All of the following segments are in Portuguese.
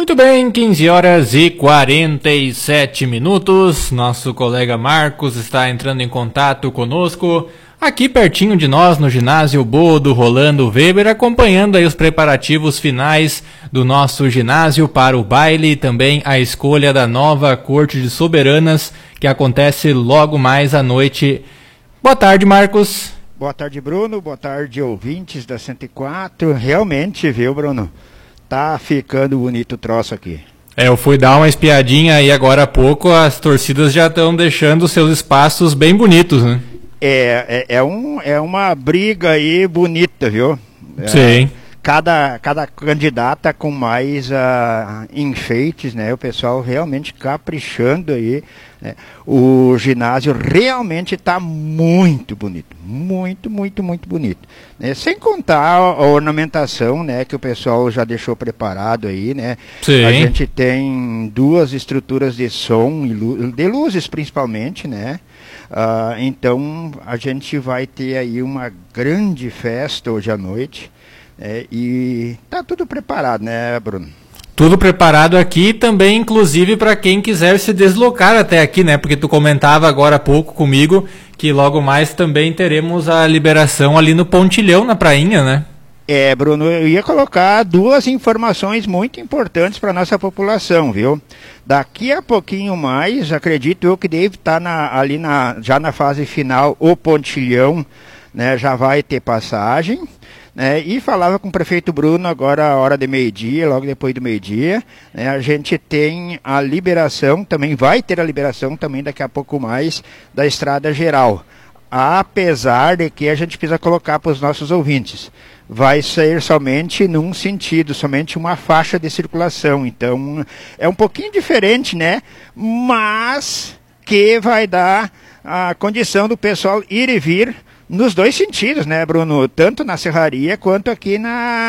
Muito bem, 15 horas e 47 minutos. Nosso colega Marcos está entrando em contato conosco, aqui pertinho de nós, no ginásio Boa do Rolando Weber, acompanhando aí os preparativos finais do nosso ginásio para o baile e também a escolha da nova Corte de Soberanas, que acontece logo mais à noite. Boa tarde, Marcos. Boa tarde, Bruno. Boa tarde, ouvintes da 104. Realmente, viu, Bruno? Tá ficando bonito o troço aqui. Eu fui dar uma espiadinha aí agora há pouco, as torcidas já estão deixando seus espaços bem bonitos, né? É uma briga aí bonita, viu? Sim. Cada candidata com mais enfeites, né? O pessoal realmente caprichando aí, né? O ginásio realmente está muito bonito, muito bonito, né? Sem contar a ornamentação, né? Que o pessoal já deixou preparado aí, né? Sim. A gente tem duas estruturas de som e de luzes principalmente, né? Então a gente vai ter aí uma grande festa hoje à noite. E tá tudo preparado, né, Bruno? Tudo preparado aqui também, inclusive, para quem quiser se deslocar até aqui, né? Porque tu comentava agora há pouco comigo que logo mais também teremos a liberação ali no Pontilhão, na prainha, né? Bruno, eu ia colocar duas informações muito importantes para nossa população, viu? Daqui a pouquinho mais, acredito eu que deve estar já na fase final, o Pontilhão, né? Já vai ter passagem. E falava com o prefeito Bruno agora a hora de meio-dia, logo depois do meio-dia, né? A gente tem a liberação, também vai ter a liberação também daqui a pouco mais da estrada geral. Apesar de que a gente precisa colocar para os nossos ouvintes, vai ser somente num sentido, somente uma faixa de circulação. Então é um pouquinho diferente, né? Mas que vai dar a condição do pessoal ir e vir nos dois sentidos, né, Bruno? Tanto na serraria quanto aqui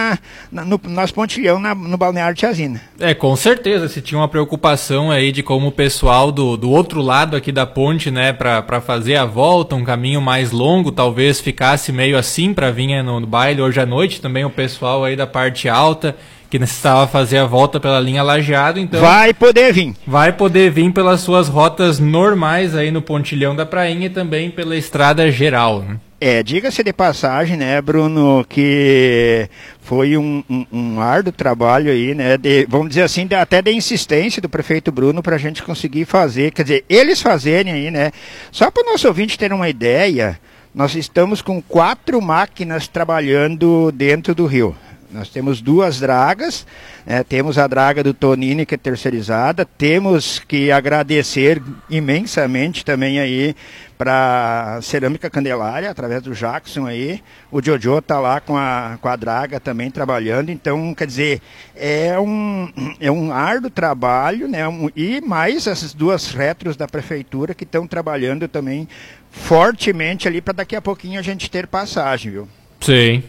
no nosso pontilhão, no Balneário Tiazina. Com certeza, se tinha uma preocupação aí de como o pessoal do outro lado aqui da ponte, né, para fazer a volta, um caminho mais longo, talvez ficasse meio assim para vir no baile hoje à noite, também o pessoal aí da parte alta, que necessitava fazer a volta pela linha Lajeado, então... Vai poder vir. Vai poder vir pelas suas rotas normais aí no Pontilhão da Prainha e também pela estrada geral, né? Diga-se de passagem, né, Bruno, que foi um árduo trabalho aí, né, vamos dizer assim, até de insistência do prefeito Bruno para a gente conseguir fazer, quer dizer, eles fazerem aí, né, só para o nosso ouvinte ter uma ideia, nós estamos com 4 máquinas trabalhando dentro do rio. Nós temos 2 dragas, temos a draga do Tonini, que é terceirizada, temos que agradecer imensamente também aí para a Cerâmica Candelária, através do Jackson aí, o Jojo está lá com a draga também trabalhando, então, quer dizer, é um árduo trabalho, né, e mais essas 2 retros da prefeitura que estão trabalhando também fortemente ali para daqui a pouquinho a gente ter passagem, viu? Sim.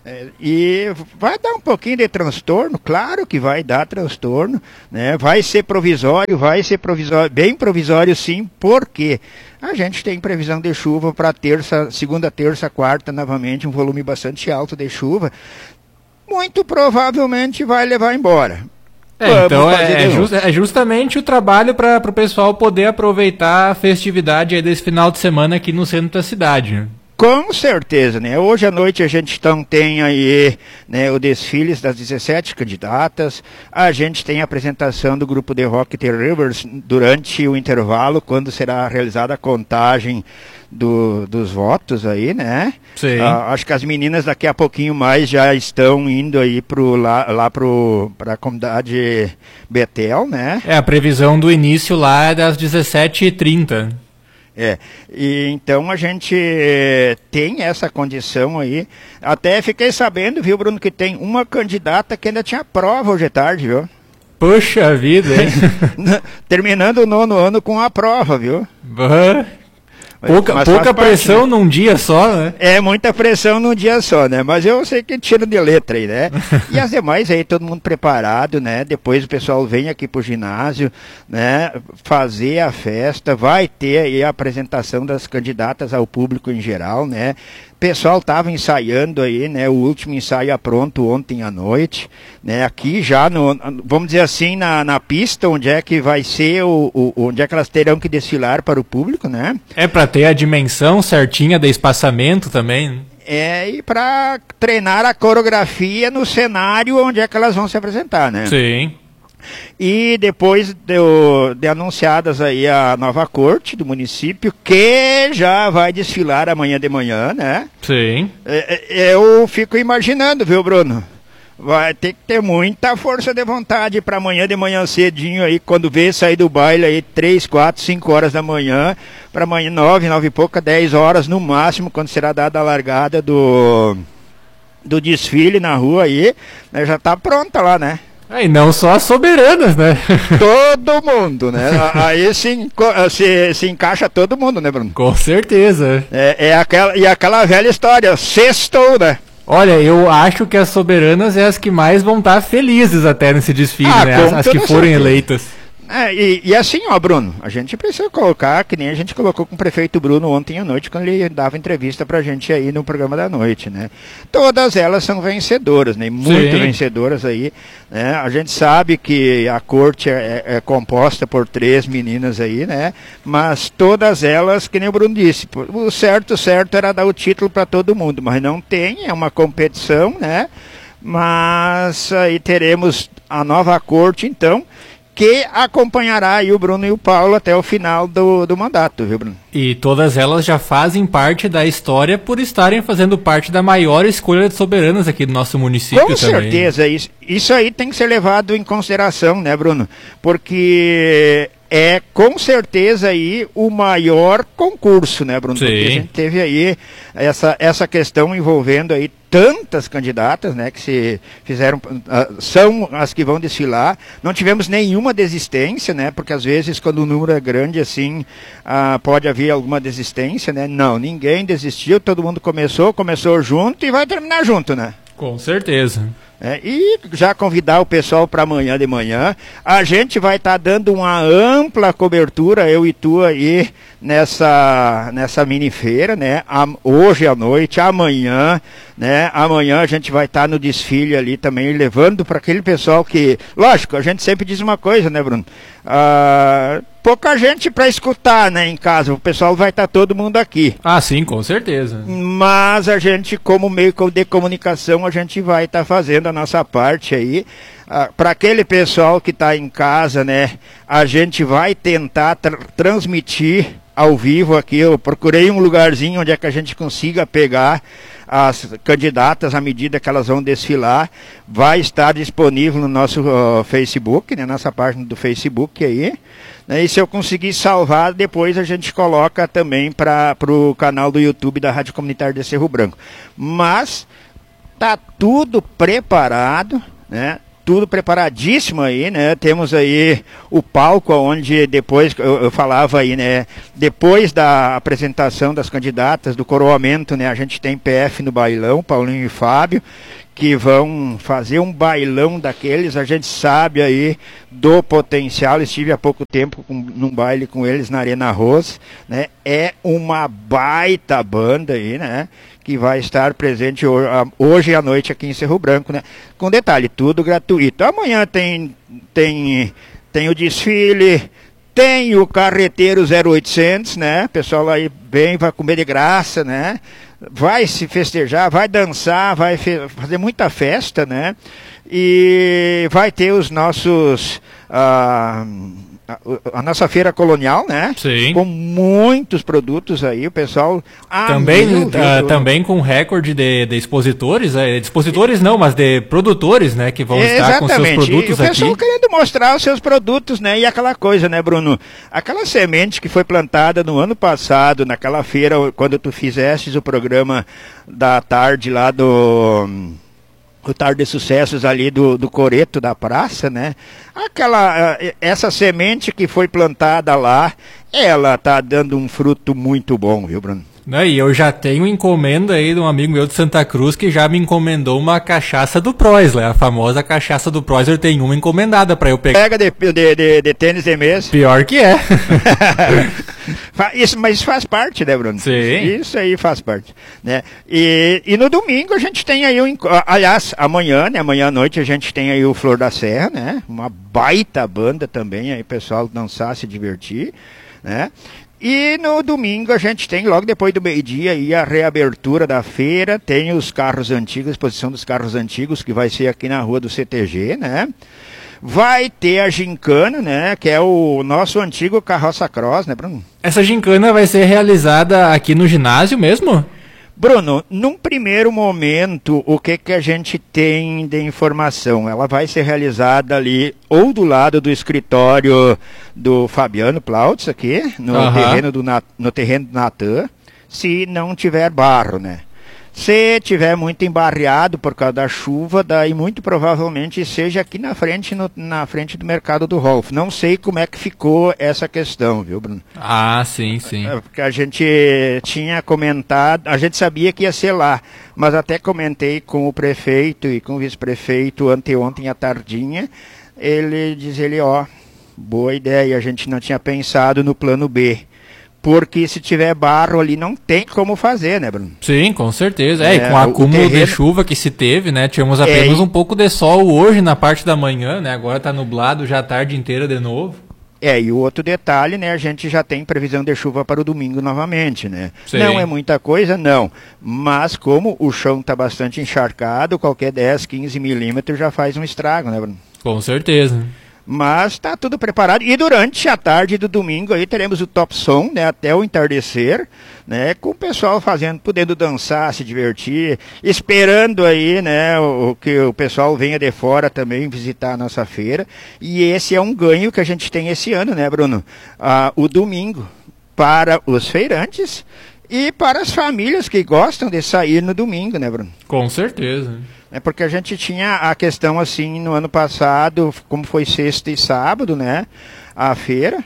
E vai dar um pouquinho de transtorno, claro que vai dar transtorno, né? Vai ser provisório, bem provisório sim, porque a gente tem previsão de chuva para segunda, terça, quarta, novamente, um volume bastante alto de chuva, muito provavelmente vai levar embora. Então é justamente o trabalho para o pessoal poder aproveitar a festividade aí desse final de semana aqui no centro da cidade, né? Com certeza, né? Hoje à noite a gente tem aí, né, o desfile das 17 candidatas, a gente tem a apresentação do grupo de rock The Rivers durante o intervalo, quando será realizada a contagem dos votos aí, né? Sim. Acho que as meninas daqui a pouquinho mais já estão indo aí para a comunidade Betel, né? A previsão do início lá é das 17h30. E então a gente tem essa condição aí. Até fiquei sabendo, viu, Bruno, que tem uma candidata que ainda tinha prova hoje à tarde, viu? Puxa vida, hein? Terminando o 9º ano com a prova, viu? Pouca pressão, né? Num dia só, né? Muita pressão num dia só, né? Mas eu sei que tira de letra aí, né? E as demais aí, todo mundo preparado, né? Depois o pessoal vem aqui pro ginásio, né? Fazer a festa, vai ter aí a apresentação das candidatas ao público em geral, né? pessoal estava ensaiando aí, né? O último ensaio pronto ontem à noite, né? Aqui já, vamos dizer assim, na pista, onde é que vai ser, onde é que elas terão que desfilar para o público, né? É para ter a dimensão certinha de espaçamento também, né? E para treinar a coreografia no cenário onde é que elas vão se apresentar, né? Sim. E depois de anunciadas aí a nova corte do município, que já vai desfilar amanhã de manhã, né? Sim. Eu fico imaginando, viu, Bruno? Vai ter que ter muita força de vontade para amanhã de manhã cedinho aí, quando vê sair do baile aí 3, 4, 5 horas da manhã, para amanhã 9 e pouca, 10 horas no máximo, quando será dada a largada do desfile na rua aí, né, já tá pronta lá, né? E não só as soberanas, né? Todo mundo, né? Aí se encaixa todo mundo, né, Bruno? Com certeza. Aquela velha história, sextou, né? Olha, eu acho que as soberanas é as que mais vão estar felizes até nesse desfile, né? As que forem eleitas. E assim, ó, Bruno, a gente precisa colocar, que nem a gente colocou com o prefeito Bruno ontem à noite, quando ele dava entrevista pra gente aí no programa da noite, né? Todas elas são vencedoras, né? Muito vencedoras aí, né? A gente sabe que a corte é composta por 3 meninas aí, né? Mas todas elas, que nem o Bruno disse, o certo era dar o título para todo mundo, mas não tem, é uma competição, né? Mas aí teremos a nova corte, então, que acompanhará aí o Bruno e o Paulo até o final do mandato, viu, Bruno? E todas elas já fazem parte da história por estarem fazendo parte da maior escolha de soberanas aqui do nosso município também. Com certeza, isso aí tem que ser levado em consideração, né, Bruno? Porque é com certeza aí o maior concurso, né, Bruno? Sim. Porque a gente teve aí essa questão envolvendo aí tantas candidatas, né, que se fizeram, são as que vão desfilar. Não tivemos nenhuma desistência, né, porque às vezes quando o número é grande assim, pode haver alguma desistência, né? Não, ninguém desistiu, todo mundo começou junto e vai terminar junto, né? Com certeza. E já convidar o pessoal para amanhã de manhã. A gente vai estar dando uma ampla cobertura, eu e tu aí, nessa mini feira, né? Hoje à noite, amanhã, né? Amanhã a gente vai estar no desfile ali também, levando para aquele pessoal que... Lógico, a gente sempre diz uma coisa, né, Bruno? Pouca gente para escutar, né, em casa. O pessoal vai estar todo mundo aqui. Sim, com certeza. Mas a gente, como meio de comunicação, a gente vai estar fazendo a nossa parte aí. Para aquele pessoal que está em casa, né, a gente vai tentar transmitir ao vivo aqui. Eu procurei um lugarzinho onde é que a gente consiga pegar as candidatas à medida que elas vão desfilar. Vai estar disponível no nosso Facebook, né, nossa página do Facebook aí. E se eu conseguir salvar, depois a gente coloca também para o canal do YouTube da Rádio Comunitária de Cerro Branco. Mas tá tudo preparado, né? Tudo preparadíssimo aí, né? Temos aí o palco onde depois, eu falava aí, né? Depois da apresentação das candidatas, do coroamento, né? A gente tem PF no bailão, Paulinho e Fábio, que vão fazer um bailão daqueles. A gente sabe aí do potencial. Estive há pouco tempo num baile com eles na Arena Rose, né? É uma baita banda aí, né? Que vai estar presente hoje à noite aqui em Cerro Branco, né? Com detalhe, tudo gratuito. Amanhã tem o desfile, tem o carreteiro 0800, né? O pessoal aí vem, vai comer de graça, né? Vai se festejar, vai dançar, vai fazer muita festa, né? E vai ter os nossos... a nossa feira colonial, né? Sim. Com muitos produtos aí, o pessoal... Também com recorde de expositores, de expositores não, mas de produtores, né? Que vão estar com seus produtos aqui. E o pessoal querendo mostrar os seus produtos, né? E aquela coisa, né, Bruno? Aquela semente que foi plantada no ano passado, naquela feira, quando tu fizestes o programa da tarde lá o Tarde de Sucessos ali do Coreto da Praça, né? Essa semente que foi plantada lá, ela tá dando um fruto muito bom, viu, Bruno? E eu já tenho encomenda aí de um amigo meu de Santa Cruz que já me encomendou uma cachaça do Proisler, a famosa cachaça do Proisler. Tem uma encomendada para eu pegar. Pega de tênis de mesa. Pior que é. Mas faz parte, né, Bruno? Sim. Isso aí faz parte, né? E no domingo a gente tem aí aliás, amanhã, né? Amanhã à noite a gente tem aí o Flor da Serra, né? Uma baita banda também, aí o pessoal dançar, se divertir, né? E no domingo a gente tem, logo depois do meio-dia, aí a reabertura da feira, tem os carros antigos, a exposição dos carros antigos, que vai ser aqui na rua do CTG, né? Vai ter a gincana, né, que é o nosso antigo Carroça Cross, né, Bruno? Essa gincana vai ser realizada aqui no ginásio mesmo? Bruno, num primeiro momento, o que a gente tem de informação? Ela vai ser realizada ali, ou do lado do escritório do Fabiano Plautz, aqui, no terreno do Natan, se não tiver barro, né? Se tiver muito embarreado por causa da chuva, daí muito provavelmente seja aqui na frente do mercado do Rolf. Não sei como é que ficou essa questão, viu, Bruno? Ah, sim. Porque a gente tinha comentado, a gente sabia que ia ser lá, mas até comentei com o prefeito e com o vice-prefeito anteontem à tardinha, ele diz, boa ideia, a gente não tinha pensado no plano B. Porque se tiver barro ali não tem como fazer, né, Bruno? Sim, com certeza. E com o acúmulo de chuva que se teve, né? Tínhamos apenas um pouco de sol hoje na parte da manhã, né? Agora tá nublado já a tarde inteira de novo. E o outro detalhe, né? A gente já tem previsão de chuva para o domingo novamente, né? Sim. Não é muita coisa, não. Mas como o chão tá bastante encharcado, qualquer 10, 15 milímetros já faz um estrago, né, Bruno? Com certeza. Mas está tudo preparado. E durante a tarde do domingo aí teremos o Top Som, né, até o entardecer, né, com o pessoal podendo dançar, se divertir, esperando aí, né, que o pessoal venha de fora também visitar a nossa feira. E esse é um ganho que a gente tem esse ano, né, Bruno? O domingo para os feirantes e para as famílias que gostam de sair no domingo, né, Bruno? Com certeza. É porque a gente tinha a questão assim no ano passado, como foi sexta e sábado, né? A feira,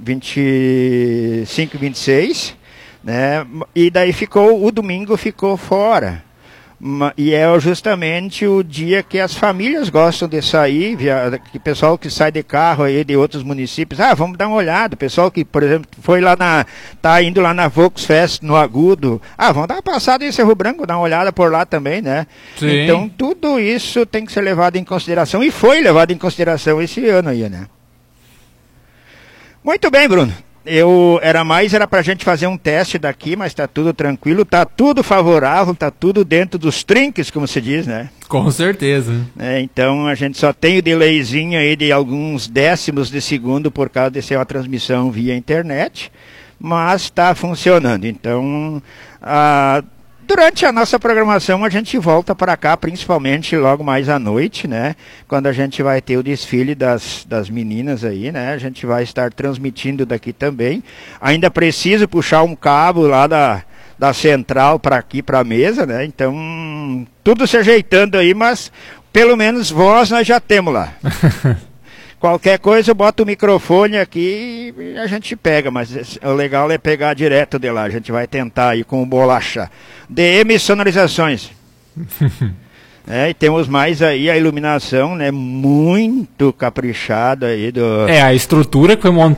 25 e 26, né? E daí o domingo ficou fora. E é justamente o dia que as famílias gostam de sair, o pessoal que sai de carro aí de outros municípios, vamos dar uma olhada, o pessoal que, por exemplo, tá indo lá na Volksfest no Agudo, vamos dar uma passada em Cerro Branco, dar uma olhada por lá também, né? Sim. Então tudo isso tem que ser levado em consideração, e foi levado em consideração esse ano aí, né? Muito bem, Bruno. Era pra gente fazer um teste daqui, mas tá tudo tranquilo, tá tudo favorável, tá tudo dentro dos trinques, como se diz, né? Com certeza. Então a gente só tem o delayzinho aí de alguns décimos de segundo por causa de ser uma transmissão via internet, mas está funcionando. Então, durante a nossa programação a gente volta para cá, principalmente logo mais à noite, né? Quando a gente vai ter o desfile das meninas aí, né? A gente vai estar transmitindo daqui também. Ainda preciso puxar um cabo lá da central para aqui, para a mesa, né? Então, tudo se ajeitando aí, mas pelo menos voz nós já temos lá. Qualquer coisa eu boto o microfone aqui e a gente pega, mas o legal é pegar direto de lá. A gente vai tentar aí com o Bolacha. DM Sonorizações. E temos mais aí a iluminação, né, muito caprichada aí a estrutura que foi